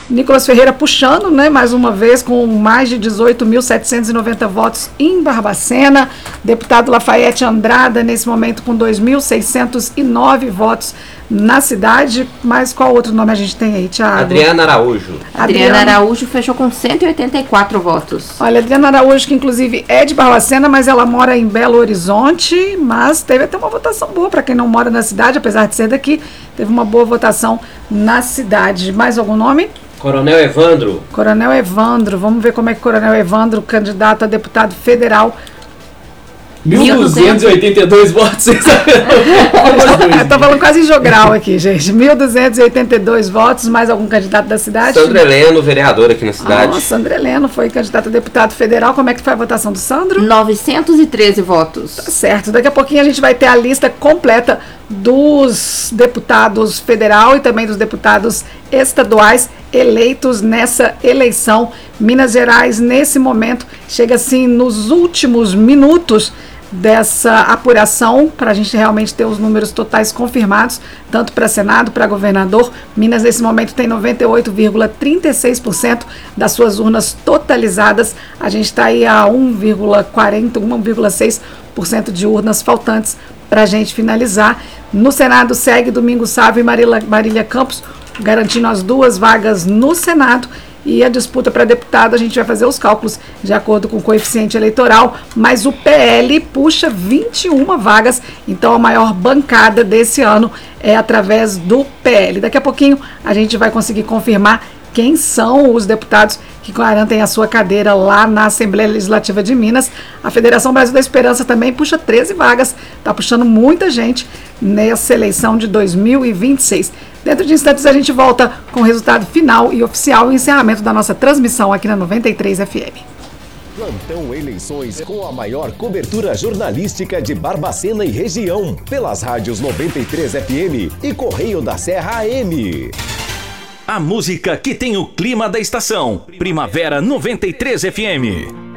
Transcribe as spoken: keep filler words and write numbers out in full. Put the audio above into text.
Nicolas Ferreira puxando, né, mais uma vez, com mais de dezoito mil setecentos e noventa votos em Barbacena. Deputado Lafayette Andrada, nesse momento, com dois mil seiscentos e nove votos na cidade. Mas qual outro nome a gente tem aí, Thiago? Adriana Araújo. Adriana Araújo fechou com cento e oitenta e quatro votos. Olha, Adriana Araújo, que inclusive é de Barbacena, mas ela mora em Belo Horizonte, mas teve até uma votação boa para quem não mora na cidade, apesar de ser daqui, teve uma boa votação na cidade. Mais algum nome? Coronel Evandro. Coronel Evandro, vamos ver como é que Coronel Evandro, candidato a deputado federal. mil duzentos e oitenta e dois votos. Eu tô falando quase em jogral aqui, gente. mil duzentos e oitenta e dois votos, mais algum candidato da cidade? Sandro Heleno, vereador aqui na cidade. Ah, Sandro Heleno foi candidato a deputado federal. Como é que foi a votação do Sandro? novecentos e treze votos. Tá certo. Daqui a pouquinho a gente vai ter a lista completa dos deputados federal e também dos deputados estaduais eleitos nessa eleição. Minas Gerais, nesse momento, chega assim nos últimos minutos dessa apuração, para a gente realmente ter os números totais confirmados, tanto para Senado, para governador. Minas, nesse momento, tem noventa e oito vírgula trinta e seis por cento das suas urnas totalizadas. A gente está aí a um vírgula quarenta, um vírgula seis por cento de urnas faltantes para a gente finalizar. No Senado, segue Domingos Sávio e Marília, Marília Campos, garantindo as duas vagas no Senado. E a disputa para deputado, a gente vai fazer os cálculos de acordo com o coeficiente eleitoral, mas o P L puxa vinte e uma vagas, então a maior bancada desse ano é através do P L. Daqui a pouquinho a gente vai conseguir confirmar quem são os deputados que garantem a sua cadeira lá na Assembleia Legislativa de Minas. A Federação Brasil da Esperança também puxa treze vagas, está puxando muita gente nessa eleição de dois mil e vinte e seis. Dentro de instantes a gente volta com o resultado final e oficial e encerramento da nossa transmissão aqui na noventa e três F M. Plantão Eleições com a maior cobertura jornalística de Barbacena e região, pelas rádios noventa e três F M e Correio da Serra A M. A música que tem o clima da estação. Primavera noventa e três F M.